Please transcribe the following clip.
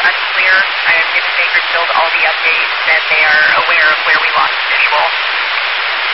unclear. I have given Bakersfield all the updates, and they are aware of where we lost visual.